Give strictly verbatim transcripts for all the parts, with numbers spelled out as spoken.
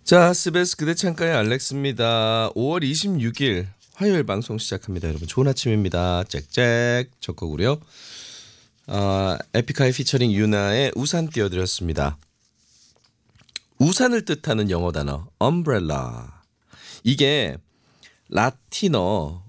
자, 스베스 그대 창가의 알렉스입니다. 오월 이십육일 화요일 방송 시작합니다. 여러분 좋은 아침입니다. 짹짹 첫 곡으로요. 어, 에픽하이 피처링 유나의 우산 띄워드렸습니다. 우산을 뜻하는 영어 단어 umbrella. 이게 라틴어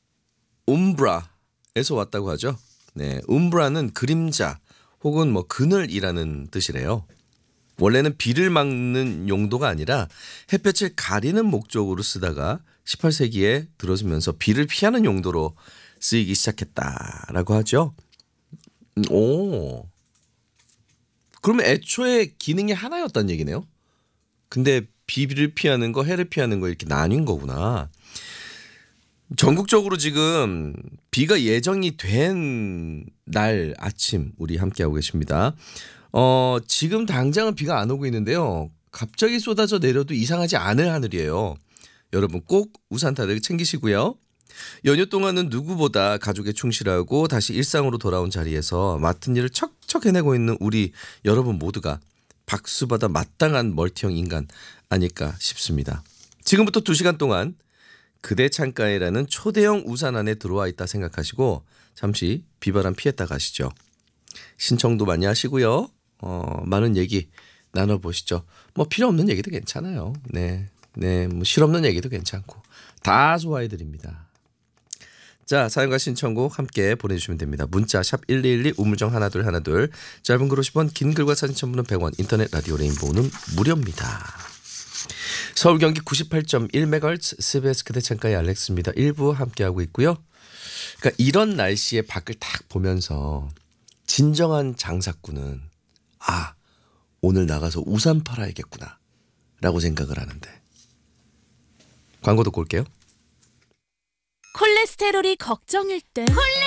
umbra에서 왔다고 하죠. 네, umbra는 그림자 혹은 뭐 그늘이라는 뜻이래요. 원래는 비를 막는 용도가 아니라 햇볕을 가리는 목적으로 쓰다가 십팔 세기에 들어서면서 비를 피하는 용도로 쓰이기 시작했다라고 하죠. 오, 그러면 애초에 기능이 하나였단 얘기네요. 근데 비를 피하는 거, 해를 피하는 거 이렇게 나뉜 거구나. 전국적으로 지금 비가 예정이 된 날 아침 우리 함께하고 계십니다. 어, 지금 당장은 비가 안 오고 있는데요. 갑자기 쏟아져 내려도 이상하지 않을 하늘이에요. 여러분 꼭 우산 다들 챙기시고요. 연휴 동안은 누구보다 가족에 충실하고 다시 일상으로 돌아온 자리에서 맡은 일을 척척 해내고 있는 우리 여러분 모두가 박수받아 마땅한 멀티형 인간 아닐까 싶습니다. 지금부터 두 시간 동안 그대 창가에라는 초대형 우산 안에 들어와 있다 생각하시고 잠시 비바람 피했다 가시죠. 신청도 많이 하시고요. 어, 많은 얘기 나눠보시죠. 뭐 필요 없는 얘기도 괜찮아요. 네, 네, 뭐 실없는 얘기도 괜찮고 다 소화해드립니다. 자, 사연과 신청곡 함께 보내주시면 됩니다. 문자 샵 일이일이 우물정 하나둘 하나둘 짧은 글 오십 원 긴 글과 사진 첨부는 백 원 인터넷 라디오 레인보우는 무료입니다. 서울 경기 구십팔 점 일 메가헤르츠 스베스 그대 창가의 알렉스입니다. 일부 함께하고 있고요. 그러니까 이런 날씨에 밖을 딱 보면서 진정한 장사꾼은 아, 오늘 나가서 우산 팔아야겠구나 라고 생각을 하는데 광고 듣고 올게요. 콜레스테롤이 걱정일 땐 콜레